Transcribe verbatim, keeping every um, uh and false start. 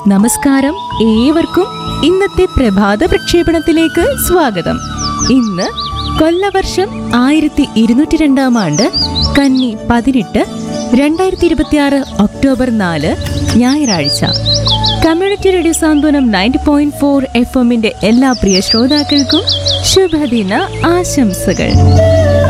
നമസ്കാരം, ഏവർക്കും ഇന്നത്തെ പ്രഭാത പ്രക്ഷേപണത്തിലേക്ക് സ്വാഗതം. ഇന്ന് കൊല്ലവർഷം ആയിരത്തി ഇരുന്നൂറ്റി രണ്ടാം ആണ്ട് കന്നി പതിനെട്ട് രണ്ടായിരത്തി ഇരുപത്തി ആറ് ഒക്ടോബർ നാല് ഞായറാഴ്ച. കമ്മ്യൂണിറ്റി റേഡിയോ സാന്ത്വനം നയൻറ്റി പോയിന്റ് ഫോർ എഫ് എമ്മിന്റെ എല്ലാ പ്രിയ ശ്രോതാക്കൾക്കും ശുഭദിന ആശംസകൾ.